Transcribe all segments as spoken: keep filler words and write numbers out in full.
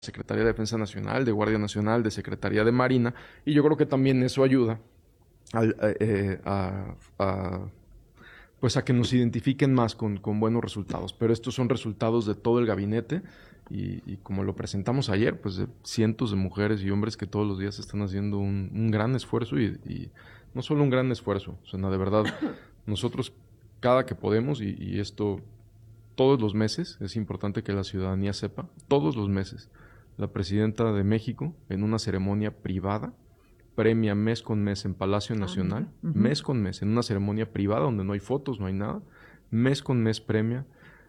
Secretaría de Defensa Nacional, de Guardia Nacional, de Secretaría de Marina, y yo creo que también eso ayuda a, eh, a, a, pues a que nos identifiquen más con, con buenos resultados. Pero estos son resultados de todo el gabinete y, y como lo presentamos ayer, pues de cientos de mujeres y hombres que todos los días están haciendo un, un gran esfuerzo y, y no solo un gran esfuerzo, o sea, no, de verdad, nosotros cada que podemos, y, y esto todos los meses, es importante que la ciudadanía sepa, todos los meses, la presidenta de México, en una ceremonia privada, premia mes con mes en Palacio Nacional, ah, uh-huh. mes con mes, en una ceremonia privada donde no hay fotos, no hay nada, mes con mes premia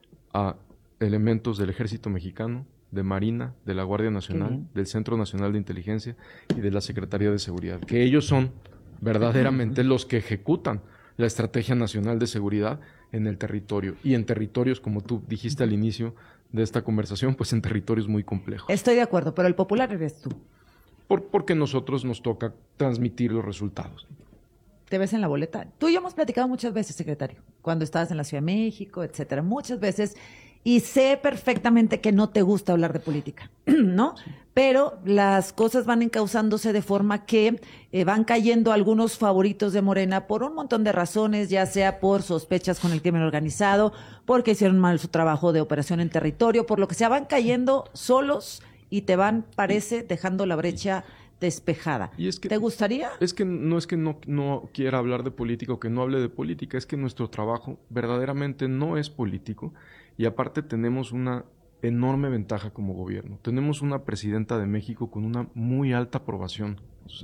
a elementos del Ejército Mexicano, de Marina, de la Guardia Nacional, del Centro Nacional de Inteligencia y de la Secretaría de Seguridad, que ellos son verdaderamente los que ejecutan la Estrategia Nacional de Seguridad en el territorio, y en territorios, como tú dijiste al inicio de esta conversación, pues en territorios muy complejos. Estoy de acuerdo, pero el popular eres tú. Por, porque nosotros nos toca transmitir los resultados. ¿Te ves en la boleta? Tú y yo hemos platicado muchas veces, secretario, cuando estabas en la Ciudad de México, etcétera, muchas veces, y sé perfectamente que no te gusta hablar de política, ¿no? Sí. Pero las cosas van encauzándose de forma que eh, van cayendo algunos favoritos de Morena por un montón de razones, ya sea por sospechas con el crimen organizado, porque hicieron mal su trabajo de operación en territorio, por lo que sea, van cayendo solos y te van, parece, dejando la brecha despejada. Y es que, ¿te gustaría? Es que no es que no, no quiera hablar de política o que no hable de política, es que nuestro trabajo verdaderamente no es político, y aparte tenemos una enorme ventaja como gobierno. Tenemos una presidenta de México con una muy alta aprobación.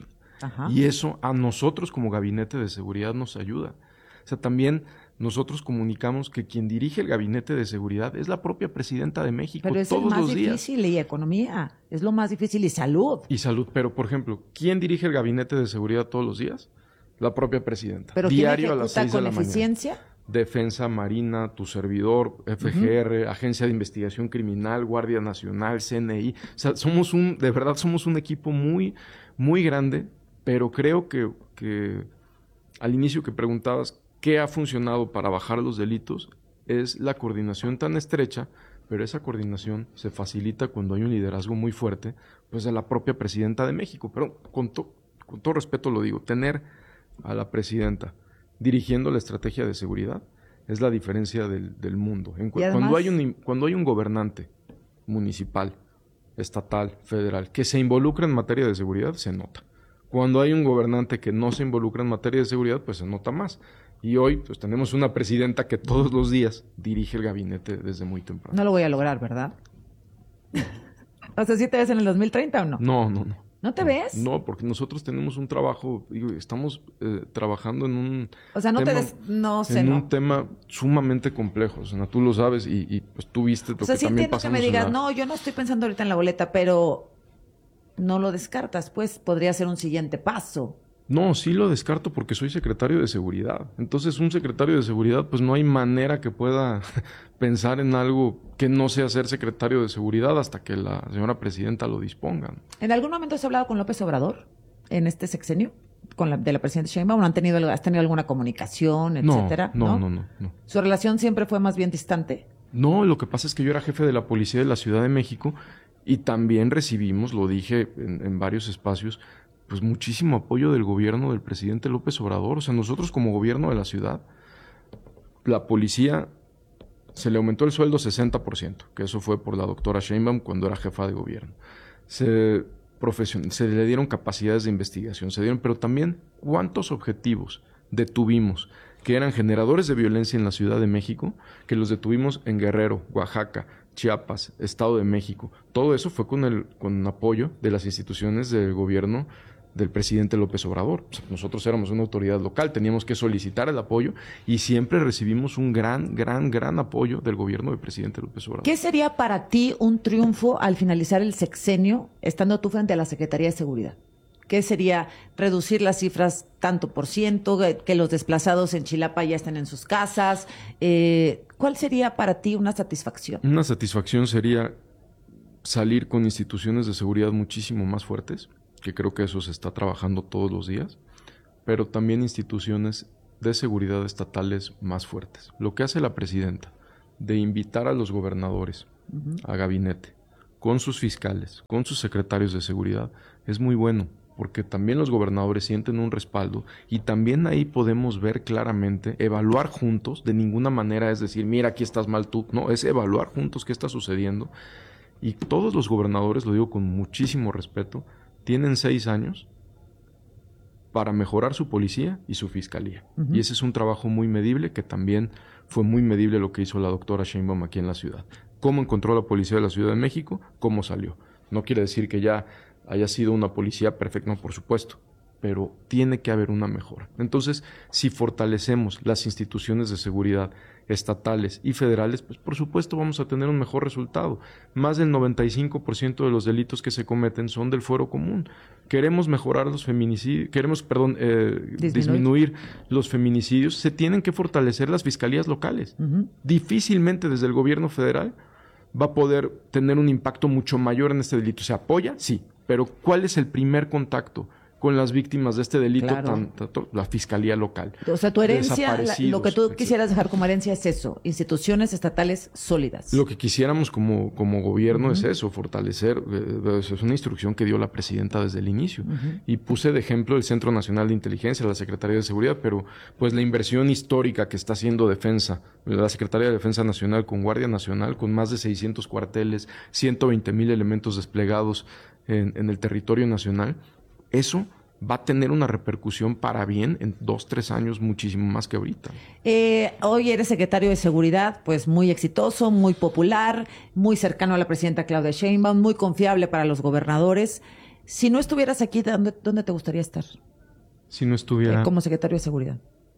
Ajá. Y eso a nosotros como gabinete de seguridad nos ayuda. O sea, también nosotros comunicamos que quien dirige el gabinete de seguridad es la propia presidenta de México. Pero es todos el más los días. difícil, y economía, es lo más difícil, y salud. Y salud, pero por ejemplo, ¿quién dirige el gabinete de seguridad todos los días? La propia presidenta. Pero diario ¿quién a las seis con de la eficiencia? Mañana. Defensa, Marina, tu servidor, F G R, uh-huh. Agencia de Investigación Criminal, Guardia Nacional, C N I. O sea, somos un, de verdad somos un equipo muy, muy grande, pero creo que, que al inicio que preguntabas qué ha funcionado para bajar los delitos es la coordinación tan estrecha, pero esa coordinación se facilita cuando hay un liderazgo muy fuerte, pues de la propia presidenta de México. Pero con, to, con todo respeto lo digo, tener a la presidenta dirigiendo la estrategia de seguridad es la diferencia del, del mundo. En, cu- además, cuando, hay un, cuando hay un gobernante municipal, estatal, federal, que se involucra en materia de seguridad, se nota. Cuando hay un gobernante que no se involucra en materia de seguridad, pues se nota más. Y hoy pues tenemos una presidenta que todos los días dirige el gabinete desde muy temprano. No lo voy a lograr, ¿verdad? O sea, ¿sí te ves en el dos mil treinta o no? No, no, no. ¿No te no, ves? No, porque nosotros tenemos un trabajo, digo, estamos eh, trabajando en un O sea, no tema, te des, no sé, en no. un tema sumamente complejo, o sea, tú lo sabes y, y pues tú viste lo o sea, que sí también entiendo que pasamos me digas, la... no, yo no estoy pensando ahorita en la boleta, pero no lo descartas, pues podría ser un siguiente paso. No, sí lo descarto porque soy secretario de seguridad. Entonces, un secretario de seguridad, pues no hay manera que pueda pensar en algo que no sea ser secretario de seguridad hasta que la señora presidenta lo disponga. ¿En algún momento has hablado con López Obrador en este sexenio? Con la, de la presidenta Sheinbaum, ¿han tenido, ¿has tenido alguna comunicación, etcétera? No, no, no, no, no. ¿Su relación siempre fue más bien distante? No, lo que pasa es que yo era jefe de la policía de la Ciudad de México y también recibimos, lo dije en, en varios espacios, pues muchísimo apoyo del gobierno del presidente López Obrador. O sea, nosotros como gobierno de la ciudad, la policía se le aumentó el sueldo sesenta por ciento, que eso fue por la doctora Sheinbaum cuando era jefa de gobierno. Se, profesion- se le dieron capacidades de investigación, se dieron, pero también cuántos objetivos detuvimos que eran generadores de violencia en la Ciudad de México, que los detuvimos en Guerrero, Oaxaca, Chiapas, Estado de México. Todo eso fue con el con apoyo de las instituciones del gobierno del presidente López Obrador. O sea, nosotros éramos una autoridad local, teníamos que solicitar el apoyo y siempre recibimos un gran, gran, gran apoyo del gobierno del presidente López Obrador. ¿Qué sería para ti un triunfo al finalizar el sexenio, estando tú frente a la Secretaría de Seguridad? ¿Qué sería reducir las cifras tanto por ciento, que los desplazados en Chilapa ya estén en sus casas? Eh, ¿Cuál sería para ti una satisfacción? Una satisfacción sería salir con instituciones de seguridad muchísimo más fuertes, que creo que eso se está trabajando todos los días, pero también instituciones de seguridad estatales más fuertes. Lo que hace la presidenta de invitar a los gobernadores uh-huh. a gabinete con sus fiscales, con sus secretarios de seguridad, es muy bueno, porque también los gobernadores sienten un respaldo y también ahí podemos ver claramente, evaluar juntos, de ninguna manera es decir, mira, aquí estás mal tú, no, es evaluar juntos qué está sucediendo. Y todos los gobernadores, lo digo con muchísimo respeto, tienen seis años para mejorar su policía y su fiscalía. Uh-huh. Y ese es un trabajo muy medible, que también fue muy medible lo que hizo la doctora Sheinbaum aquí en la ciudad. Cómo encontró la policía de la Ciudad de México, cómo salió. No quiere decir que ya haya sido una policía perfecta, no, por supuesto, pero tiene que haber una mejora. Entonces, si fortalecemos las instituciones de seguridad estatales y federales, pues por supuesto vamos a tener un mejor resultado. Más del noventa y cinco por ciento de los delitos que se cometen son del fuero común. Queremos mejorar los feminicidios, queremos, perdón, eh, disminuir. disminuir los feminicidios, se tienen que fortalecer las fiscalías locales. Uh-huh. Difícilmente desde el gobierno federal va a poder tener un impacto mucho mayor en este delito. ¿Se apoya? Sí, pero ¿cuál es el primer contacto con las víctimas de este delito? Claro. tan, tan, la fiscalía local? O sea, tu herencia, la, lo que tú etcétera. quisieras dejar como herencia es eso, instituciones estatales sólidas. Lo que quisiéramos como, como gobierno uh-huh. es eso, fortalecer, eh, es una instrucción que dio la presidenta desde el inicio. Uh-huh. Y puse de ejemplo el Centro Nacional de Inteligencia, la Secretaría de Seguridad, pero pues la inversión histórica que está haciendo Defensa, la Secretaría de Defensa Nacional con Guardia Nacional, con más de seiscientos cuarteles, ciento veinte mil elementos desplegados en, en el territorio nacional, eso va a tener una repercusión para bien en dos, tres años, muchísimo más que ahorita. Eh, hoy eres secretario de Seguridad, pues muy exitoso, muy popular, muy cercano a la presidenta Claudia Sheinbaum, muy confiable para los gobernadores. Si no estuvieras aquí, ¿dónde, dónde te gustaría estar? Si no estuviera... Eh, como secretario de Seguridad.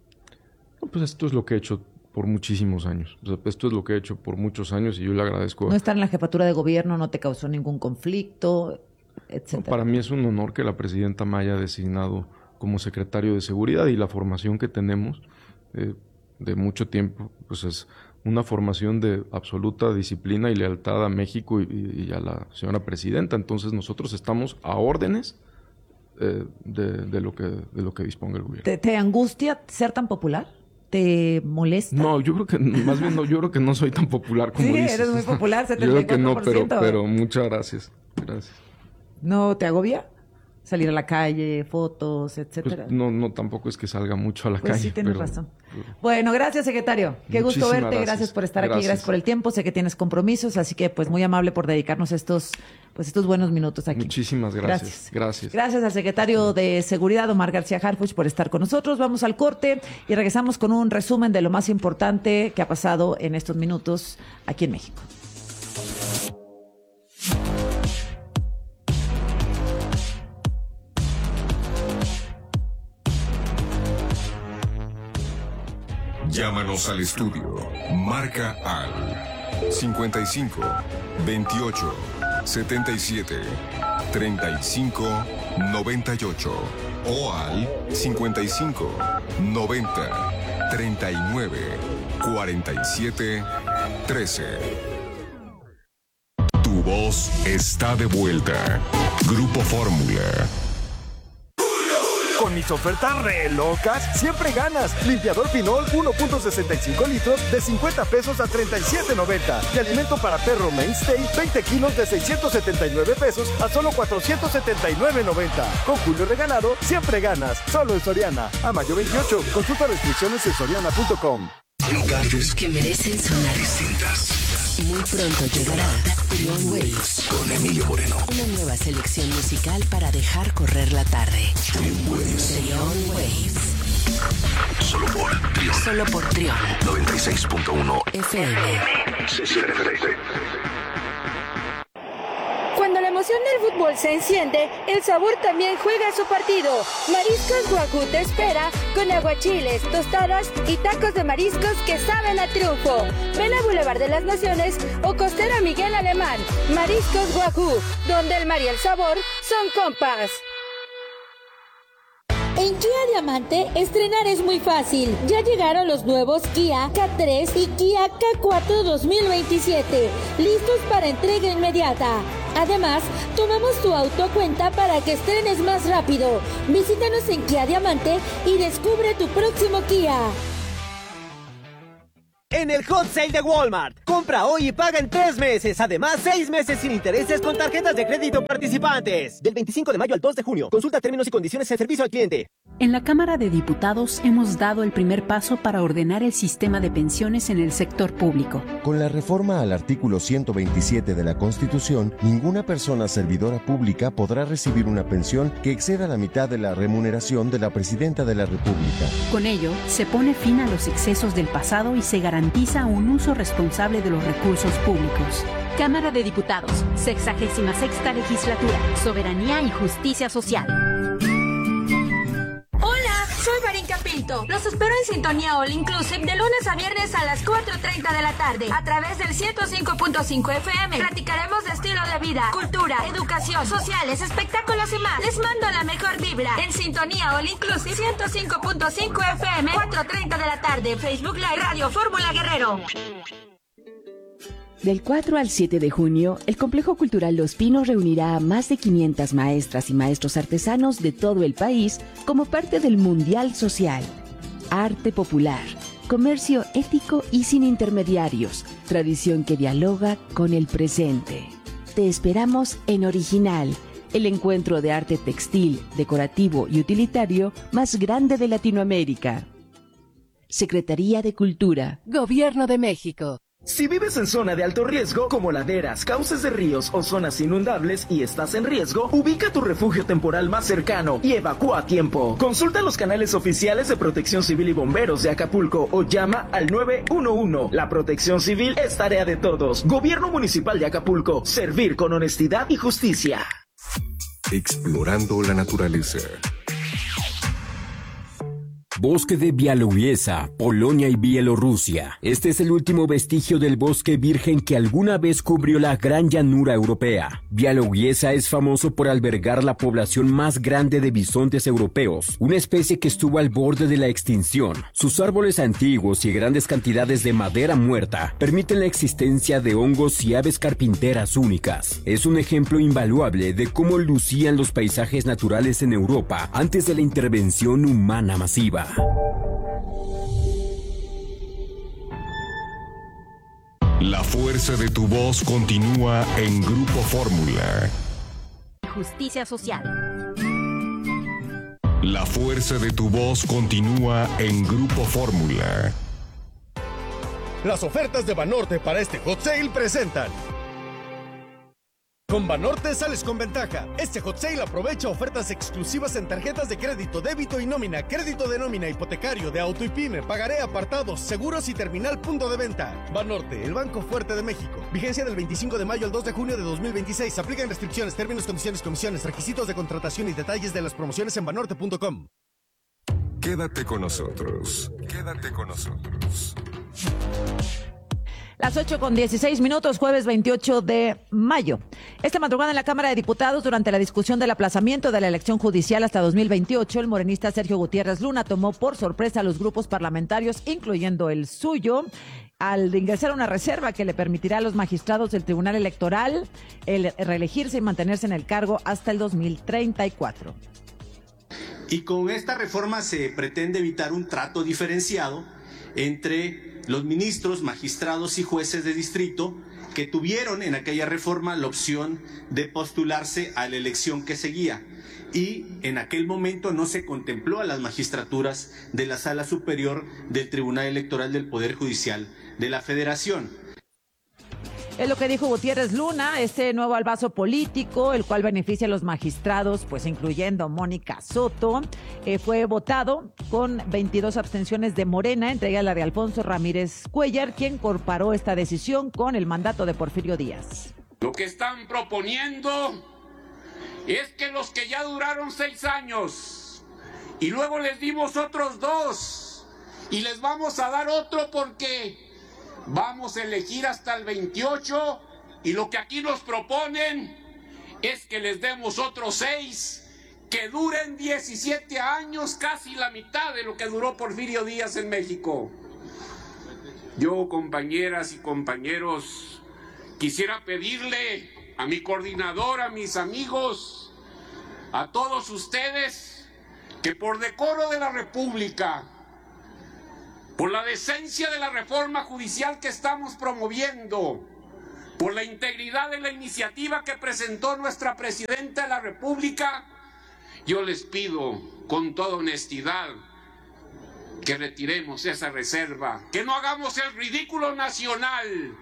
No, pues esto es lo que he hecho por muchísimos años. O sea, esto es lo que he hecho por muchos años y yo le agradezco. No estar en la jefatura de gobierno no te causó ningún conflicto, etcétera. No, para mí es un honor que la presidenta me haya designado como secretario de Seguridad, y la formación que tenemos eh, de mucho tiempo, pues es una formación de absoluta disciplina y lealtad a México y, y a la señora presidenta. Entonces nosotros estamos a órdenes eh, de, de, lo que, de lo que disponga el gobierno. ¿Te, te angustia ser tan popular? ¿Te molesta? No, yo creo que, más bien, no, yo creo que no soy tan popular como sí, dices. Sí, eres muy popular, setenta y cuatro por ciento. Yo creo que no, pero, pero muchas gracias. Gracias. ¿No te agobia salir a la calle, fotos, etcétera? Pues no, no, tampoco es que salga mucho a la pues calle. Sí, tienes pero, razón. Pero... Bueno, gracias, secretario. Qué gusto verte. Gracias. gracias por estar gracias. aquí, gracias por el tiempo. Sé que tienes compromisos, así que pues muy amable por dedicarnos estos, pues estos buenos minutos aquí. Muchísimas gracias. Gracias. Gracias, gracias al secretario de Seguridad, Omar García Harfuch, por estar con nosotros. Vamos al corte y regresamos con un resumen de lo más importante que ha pasado en estos minutos aquí en México. Llámanos al estudio. Marca al cincuenta y cinco, veintiocho, setenta y siete, treinta y cinco, noventa y ocho o al cincuenta y cinco, noventa, treinta y nueve, cuarenta y siete, trece. Tu voz está de vuelta. Grupo Fórmula. Con mis ofertas re locas, siempre ganas. Limpiador Pinol uno punto sesenta y cinco litros de cincuenta pesos a treinta y siete noventa. Y alimento para perro Mainstay veinte kilos de seiscientos setenta y nueve pesos a solo cuatrocientos setenta y nueve noventa. Con Julio regalado, siempre ganas. Solo en Soriana. A mayo veintiocho. Consulta restricciones en soriana punto com. Lugares que merecen sonar distintas. Muy pronto llegará Trion Waves con Emilio Moreno. Una nueva selección musical para dejar correr la tarde. Trion Waves. Trion Waves. Solo por Trion. Solo por Trion. noventa y seis punto uno F M. Cuando la emoción del fútbol se enciende, el sabor también juega su partido. Mariscos Wagyu te espera con aguachiles, tostadas y tacos de mariscos que saben a triunfo. Ven a Boulevard de las Naciones o Costera Miguel Alemán. Mariscos Wagyu, donde el mar y el sabor son compas. En Kia Diamante, estrenar es muy fácil. Ya llegaron los nuevos Kia K tres y Kia K cuatro dos mil veintisiete, listos para entrega inmediata. Además, tomamos tu auto a cuenta para que estrenes más rápido. Visítanos en Kia Diamante y descubre tu próximo Kia. En el Hot Sale de Walmart. Compra hoy y paga en tres meses. Además, seis meses sin intereses con tarjetas de crédito participantes. Del veinticinco de mayo al dos de junio. Consulta términos y condiciones en servicio al cliente. En la Cámara de Diputados hemos dado el primer paso para ordenar el sistema de pensiones en el sector público. Con la reforma al artículo ciento veintisiete de la Constitución, ninguna persona servidora pública podrá recibir una pensión que exceda la mitad de la remuneración de la Presidenta de la República. Con ello, se pone fin a los excesos del pasado y se garantiza Garantiza un uso responsable de los recursos públicos. Cámara de Diputados, sexagésima sexta legislatura, soberanía y justicia social. Hola, soy Marinka Pinto. Los espero en Sintonía All Inclusive de lunes a viernes a las cuatro treinta de la tarde. A través del ciento cinco punto cinco F M. Platicaremos de estilo de vida, cultura, educación, sociales, espectáculos y más. Les mando la mejor vibra. En Sintonía All Inclusive ciento cinco punto cinco F M. cuatro treinta de la tarde. Facebook Live Radio Fórmula Guerrero. Del cuatro al siete de junio, el Complejo Cultural Los Pinos reunirá a más de quinientas maestras y maestros artesanos de todo el país como parte del Mundial Social. Arte popular, comercio ético y sin intermediarios, tradición que dialoga con el presente. Te esperamos en Original, el encuentro de arte textil, decorativo y utilitario más grande de Latinoamérica. Secretaría de Cultura, Gobierno de México. Si vives en zona de alto riesgo, como laderas, cauces de ríos o zonas inundables y estás en riesgo, ubica tu refugio temporal más cercano y evacúa a tiempo. Consulta los canales oficiales de Protección Civil y Bomberos de Acapulco o llama al nueve uno uno. La protección civil es tarea de todos. Gobierno Municipal de Acapulco. Servir con honestidad y justicia. Explorando la naturaleza. Bosque de Białowieża, Polonia y Bielorrusia. Este es el último vestigio del bosque virgen que alguna vez cubrió la gran llanura europea. Białowieża es famoso por albergar la población más grande de bisontes europeos, una especie que estuvo al borde de la extinción. Sus árboles antiguos y grandes cantidades de madera muerta permiten la existencia de hongos y aves carpinteras únicas. Es un ejemplo invaluable de cómo lucían los paisajes naturales en Europa antes de la intervención humana masiva. La fuerza de tu voz continúa en Grupo Fórmula. Justicia social. La fuerza de tu voz continúa en Grupo Fórmula. Las ofertas de Banorte para este Hot Sale presentan. Con Banorte sales con ventaja. Este Hot Sale aprovecha ofertas exclusivas en tarjetas de crédito, débito y nómina, crédito de nómina, hipotecario, de auto y pyme, pagaré, apartados, seguros y terminal punto de venta. Banorte, el banco fuerte de México. Vigencia del veinticinco de mayo al dos de junio de dos mil veintiséis. Aplican restricciones, términos, condiciones, comisiones, requisitos de contratación y detalles de las promociones en banorte punto com. Quédate con nosotros. Quédate con nosotros. Las ocho con dieciséis minutos, jueves veintiocho de mayo. Esta madrugada en la Cámara de Diputados, durante la discusión del aplazamiento de la elección judicial hasta dos mil veintiocho, el morenista Sergio Gutiérrez Luna tomó por sorpresa a los grupos parlamentarios, incluyendo el suyo, al ingresar una reserva que le permitirá a los magistrados del Tribunal Electoral el reelegirse y mantenerse en el cargo hasta el dos mil treinta y cuatro. Y con esta reforma se pretende evitar un trato diferenciado entre los ministros, magistrados y jueces de distrito que tuvieron en aquella reforma la opción de postularse a la elección que seguía. Y en aquel momento no se contempló a las magistraturas de la Sala Superior del Tribunal Electoral del Poder Judicial de la Federación. Es lo que dijo Gutiérrez Luna, este nuevo albazo político, el cual beneficia a los magistrados, pues incluyendo Mónica Soto, eh, fue votado con veintidós abstenciones de Morena, entre ellas la de Alfonso Ramírez Cuellar, quien comparó esta decisión con el mandato de Porfirio Díaz. Lo que están proponiendo es que los que ya duraron seis años y luego les dimos otros dos y les vamos a dar otro porque vamos a elegir hasta el veintiocho y lo que aquí nos proponen es que les demos otros seis que duren diecisiete años, casi la mitad de lo que duró Porfirio Díaz en México. Yo, compañeras y compañeros, quisiera pedirle a mi coordinador, a mis amigos, a todos ustedes, que por decoro de la República por la decencia de la reforma judicial que estamos promoviendo, por la integridad de la iniciativa que presentó nuestra Presidenta de la República, yo les pido con toda honestidad que retiremos esa reserva, que no hagamos el ridículo nacional.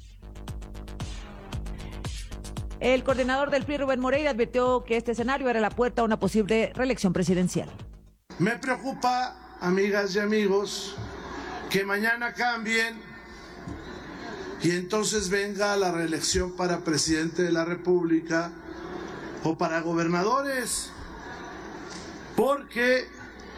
El coordinador del P R I, Rubén Moreira, advirtió que este escenario era la puerta a una posible reelección presidencial. Me preocupa, amigas y amigos, que mañana cambien y entonces venga la reelección para presidente de la República o para gobernadores, porque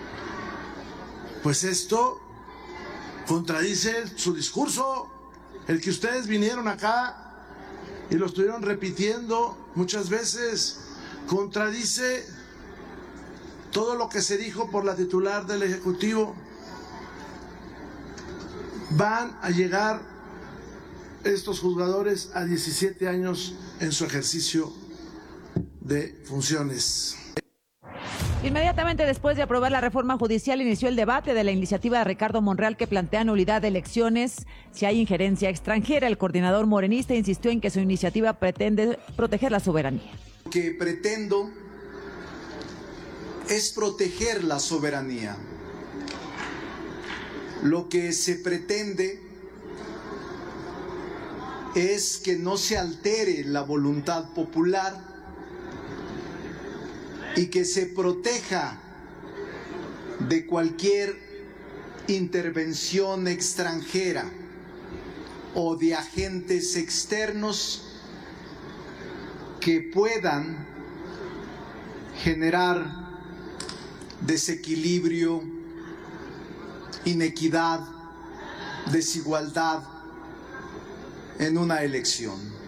pues esto contradice su discurso, el que ustedes vinieron acá y lo estuvieron repitiendo muchas veces, contradice todo lo que se dijo por la titular del Ejecutivo. Van a llegar estos juzgadores a diecisiete años en su ejercicio de funciones. Inmediatamente después de aprobar la reforma judicial, inició el debate de la iniciativa de Ricardo Monreal que plantea nulidad de elecciones si hay injerencia extranjera. El coordinador morenista insistió en que su iniciativa pretende proteger la soberanía. Lo que pretendo es proteger la soberanía. Lo que se pretende es que no se altere la voluntad popular y que se proteja de cualquier intervención extranjera o de agentes externos que puedan generar desequilibrio, inequidad, desigualdad en una elección.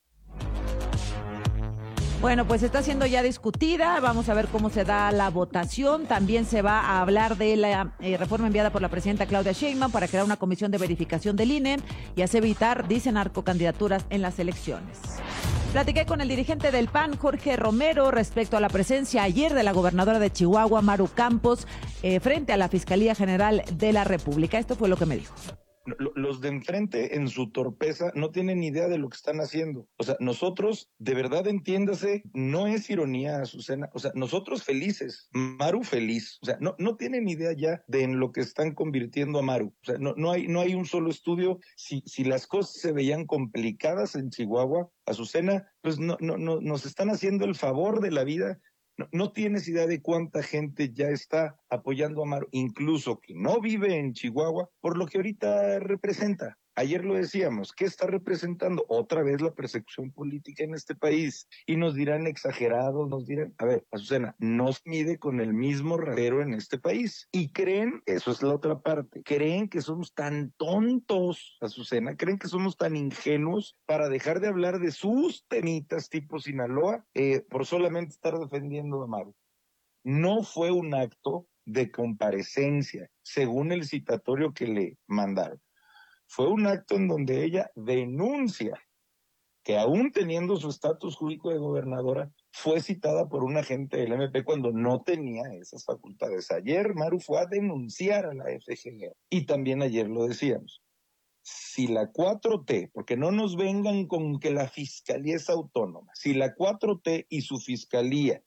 Bueno, pues está siendo ya discutida. Vamos a ver cómo se da la votación. También se va a hablar de la eh, reforma enviada por la presidenta Claudia Sheinbaum para crear una comisión de verificación del I N E y así evitar, dicen, narcocandidaturas en las elecciones. Platiqué con el dirigente del P A N, Jorge Romero, respecto a la presencia ayer de la gobernadora de Chihuahua, Maru Campos, eh, frente a la Fiscalía General de la República. Esto fue lo que me dijo. Los de enfrente, en su torpeza, no tienen idea de lo que están haciendo. O sea, nosotros, de verdad, entiéndase, no es ironía, Azucena. O sea, nosotros felices, Maru feliz. O sea, no, no tienen idea ya de en lo que están convirtiendo a Maru. O sea, no, no hay, no hay un solo estudio. Si, si las cosas se veían complicadas en Chihuahua, Azucena, pues no, no, no, nos están haciendo el favor de la vida. No, no tienes idea de cuánta gente ya está apoyando a Maru, incluso que no vive en Chihuahua, por lo que ahorita representa. Ayer lo decíamos, ¿qué está representando? Otra vez la persecución política en este país. Y nos dirán exagerados, nos dirán... A ver, Azucena, no se mide con el mismo rasero en este país. Y creen, eso es la otra parte, creen que somos tan tontos, Azucena, creen que somos tan ingenuos para dejar de hablar de sus temitas tipo Sinaloa eh, por solamente estar defendiendo a Maru. No fue un acto de comparecencia, según el citatorio que le mandaron. Fue un acto en donde ella denuncia que aún teniendo su estatus jurídico de gobernadora, fue citada por un agente del M P cuando no tenía esas facultades. Ayer Maru fue a denunciar a la F G R. Y también ayer lo decíamos. Si la cuatro T, porque no nos vengan con que la fiscalía es autónoma, si la cuatro T y su fiscalía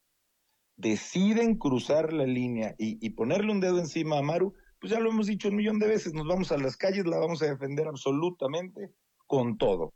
deciden cruzar la línea y, y ponerle un dedo encima a Maru, pues ya lo hemos dicho un millón de veces, nos vamos a las calles, la vamos a defender absolutamente con todo.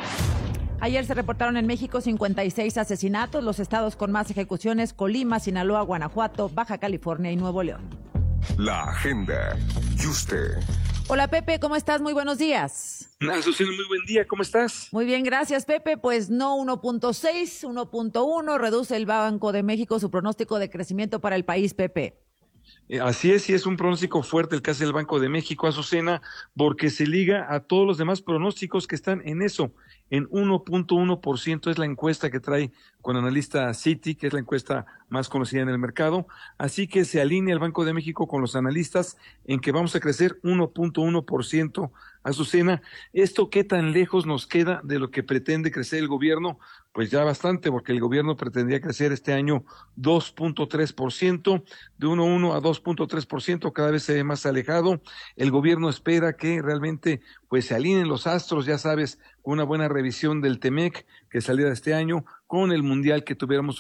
Ayer se reportaron en México cincuenta y seis asesinatos, los estados con más ejecuciones: Colima, Sinaloa, Guanajuato, Baja California y Nuevo León. La agenda. Y usted. Hola Pepe, ¿cómo estás? Muy buenos días. Azucena, muy buen día, ¿cómo estás? Muy bien, gracias Pepe. Pues no uno punto seis, uno punto uno, reduce el Banco de México su pronóstico de crecimiento para el país, Pepe. Eh, así es, y es un pronóstico fuerte el que hace el Banco de México, Azucena, porque se liga a todos los demás pronósticos que están en eso. En uno punto uno por ciento es la encuesta que trae con analista Citi, que es la encuesta más conocida en el mercado. Así que se alinea el Banco de México con los analistas en que vamos a crecer uno punto uno por ciento. Azucena, ¿esto qué tan lejos nos queda de lo que pretende crecer el gobierno? Pues ya bastante, porque el gobierno pretendía crecer este año dos punto tres por ciento, de uno punto uno a dos punto tres por ciento, cada vez se ve más alejado. El gobierno espera que realmente pues se alineen los astros, ya sabes, con una buena revisión del T E M E C que saliera este año, con el Mundial que tuviéramos